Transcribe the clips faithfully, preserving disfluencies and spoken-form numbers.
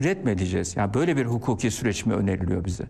ret mi edeceğiz? Yani böyle bir hukuki süreç mi öneriliyor bize?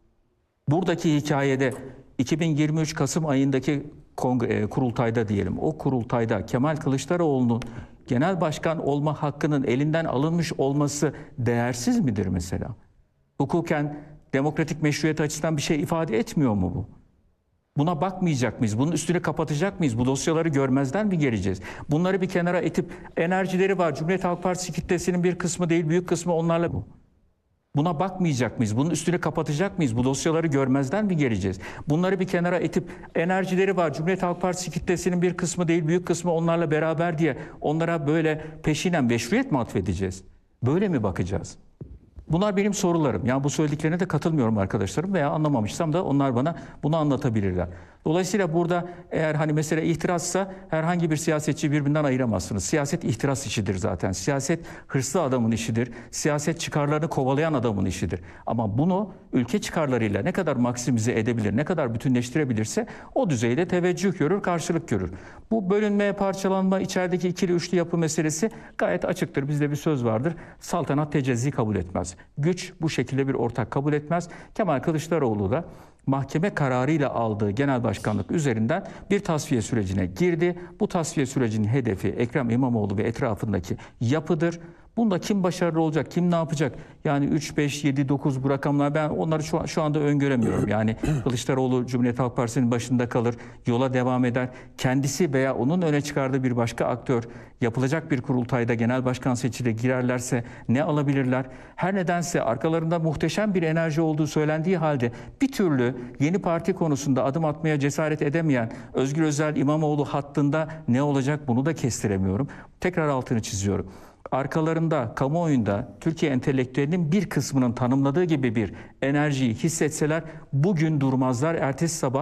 Buradaki hikayede iki bin yirmi üç Kasım ayındaki kongre, kurultayda diyelim, o kurultayda Kemal Kılıçdaroğlu'nun genel başkan olma hakkının elinden alınmış olması değersiz midir mesela? Hukuken, demokratik meşruiyet açısından bir şey ifade etmiyor mu bu? Buna bakmayacak mıyız? Bunun üstüne kapatacak mıyız? Bu dosyaları görmezden mi geleceğiz? Bunları bir kenara itip enerjileri var. Cumhuriyet Halk Partisi kitlesinin bir kısmı değil, büyük kısmı onlarla bu. Buna bakmayacak mıyız? Bunun üstüne kapatacak mıyız? Bu dosyaları görmezden mi geleceğiz? Bunları bir kenara itip enerjileri var. Cumhuriyet Halk Partisi kitlesinin bir kısmı değil, büyük kısmı onlarla beraber diye onlara böyle peşinen meşruiyet mi atfedeceğiz? Böyle mi bakacağız? Bunlar benim sorularım. Yani bu söylediklerine de katılmıyorum arkadaşlarım veya anlamamışsam da onlar bana bunu anlatabilirler. Dolayısıyla burada eğer hani mesele ihtirassa herhangi bir siyasetçi birbirinden ayıramazsınız. Siyaset ihtiras işidir zaten. Siyaset hırslı adamın işidir. Siyaset çıkarlarını kovalayan adamın işidir. Ama bunu ülke çıkarlarıyla ne kadar maksimize edebilir, ne kadar bütünleştirebilirse o düzeyde teveccüh görür, karşılık görür. Bu bölünme, parçalanma, içerideki ikili üçlü yapı meselesi gayet açıktır. Bizde bir söz vardır. Saltanat tecezzi kabul etmez. Güç bu şekilde bir ortak kabul etmez. Kemal Kılıçdaroğlu da mahkeme kararıyla aldığı genel başkanlık üzerinden bir tasfiye sürecine girdi. Bu tasfiye sürecinin hedefi Ekrem İmamoğlu ve etrafındaki yapıdır. Bunda kim başarılı olacak, kim ne yapacak? Yani üç, beş, yedi, dokuz bu rakamlar ben onları şu, şu anda öngöremiyorum. Yani Kılıçdaroğlu Cumhuriyet Halk Partisi'nin başında kalır, yola devam eder. Kendisi veya onun öne çıkardığı bir başka aktör yapılacak bir kurultayda genel başkan seçiyle girerlerse ne alabilirler? Her nedense arkalarında muhteşem bir enerji olduğu söylendiği halde bir türlü yeni parti konusunda adım atmaya cesaret edemeyen Özgür Özel İmamoğlu hattında ne olacak bunu da kestiremiyorum. Tekrar altını çiziyorum. Arkalarında, kamuoyunda Türkiye entelektüelinin bir kısmının tanımladığı gibi bir enerjiyi hissetseler bugün durmazlar, ertesi sabah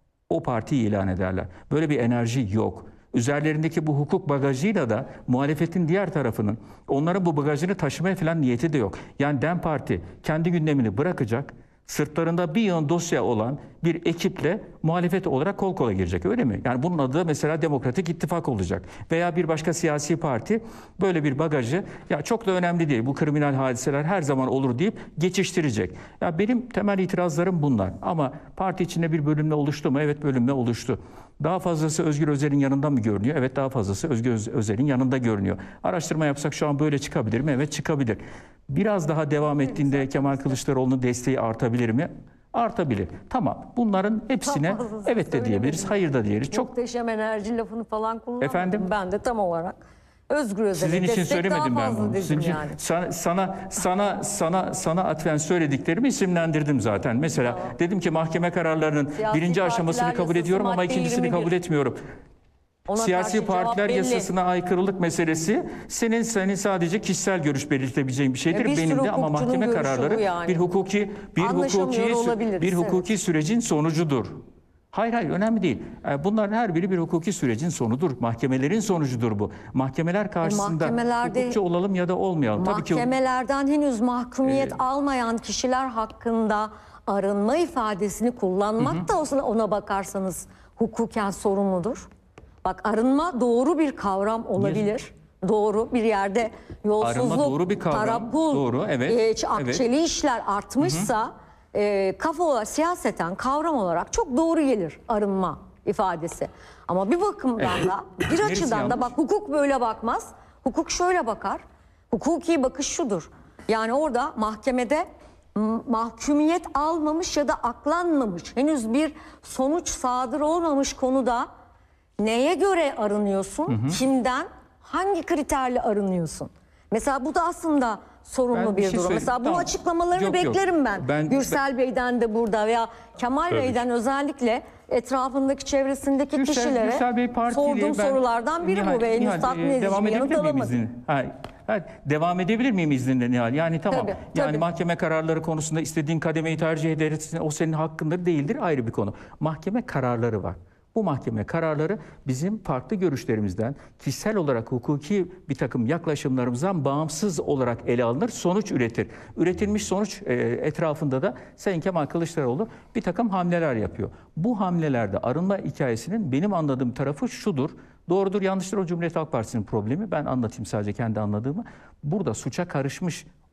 o partiyi ilan ederler. Böyle bir enerji yok. Üzerlerindeki bu hukuk bagajıyla da muhalefetin diğer tarafının onların bu bagajını taşımaya falan niyeti de yok. Yani DEM Parti kendi gündemini bırakacak, sırtlarında bir yığın dosya olan bir ekiple muhalefet olarak kol kola girecek, öyle mi? Yani bunun adı da mesela Demokratik İttifak olacak. Veya bir başka siyasi parti böyle bir bagajı ya çok da önemli değil, bu kriminal hadiseler her zaman olur deyip geçiştirecek. Ya benim temel itirazlarım bunlar. Ama parti içinde bir bölünme oluştu mu? Evet, bölünme oluştu. Daha fazlası Özgür Özel'in yanında mı görünüyor? Evet, daha fazlası Özgür Özel'in yanında görünüyor. Araştırma yapsak şu an böyle çıkabilir mi? Evet, çıkabilir. Biraz daha devam ettiğinde Kemal Kılıçdaroğlu'nun desteği artabilir mi? Artabilir. Tamam. Bunların hepsine evet de diyebiliriz, hayır da diyebiliriz. Çok muhteşem enerji lafını falan kullanmadım. Efendim? Ben de tam olarak Özgür Özel'e sizin için destek söylemedim daha ben fazla bunu. dedim Sizin için yani. sana sana sana sana sana atfen söylediklerimi isimlendirdim zaten. Mesela Tamam. dedim ki mahkeme kararlarının Siyasi birinci aşamasını partiler kabul yasası ediyorum ama madde ikincisini yirmi bir. kabul etmiyorum. Ona Siyasi karşı cevap partiler belli. yasasına aykırılık meselesi senin senin sadece kişisel görüş belirtebileceğin bir şeydir. Ya bir Benim sürü de ama hukukçunun mahkeme görüşü kararları bu yani. bir hukuki bir Anlaşamıyor hukuki olabiliriz, bir hukuki evet. sürecin sonucudur. Hayır hayır önemli değil. Bunların her biri bir hukuki sürecin sonudur. Mahkemelerin sonucudur bu. Mahkemeler karşısında E, mahkemelerde, hukukçu olalım ya da olmayalım. Tabii ki mahkemelerden henüz mahkumiyet e, almayan kişiler hakkında arınma ifadesini kullanmak hı hı. da olsun, ona bakarsanız hukuken sorumludur. Bak, arınma doğru bir kavram olabilir. Bir, doğru bir yerde yolsuzluk, doğru bir kavram. para pul, Doğru, evet, e, akçeli evet. işler artmışsa hı hı. E, kafa olarak, siyaseten kavram olarak çok doğru gelir arınma ifadesi. Ama bir bakımdan evet. da bir açıdan da bak, hukuk böyle bakmaz. Hukuk şöyle bakar. Hukuki bakış şudur. Yani orada mahkemede mahkumiyet almamış ya da aklanmamış, henüz bir sonuç sadır olmamış konuda neye göre arınıyorsun? Hı hı. Kimden? Hangi kriterle arınıyorsun? Mesela bu da aslında sorunlu bir, bir şey durum. Mesela bu tamam. açıklamalarını yok, beklerim yok. ben. ben. Gürsel ben... Bey'den de burada veya Kemal Tabii. Bey'den özellikle etrafındaki, çevresindeki Gürsel, kişilere Gürsel Bey sorduğum ben, sorulardan biri Nihal, bu ve henüz tatmin edici bir yanıt alamadım. Hayır. Evet, devam edebilir miyim izninle Nihal? Yani tamam. Tabii, yani tabii. mahkeme kararları konusunda istediğin kademeyi tercih edersin. O senin hakkındır, değildir, ayrı bir konu. Mahkeme kararları var. Bu mahkeme kararları bizim farklı görüşlerimizden, kişisel olarak hukuki bir takım yaklaşımlarımızdan bağımsız olarak ele alınır, sonuç üretir. Üretilmiş sonuç etrafında da Sayın Kemal Kılıçdaroğlu bir takım hamleler yapıyor. Bu hamlelerde arınma hikayesinin benim anladığım tarafı şudur. Doğrudur, yanlıştır, o Cumhuriyet Halk Partisi'nin problemi. Ben anlatayım sadece kendi anladığımı. Burada suça karışmış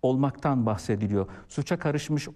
olmaktan bahsediliyor. Suça karışmış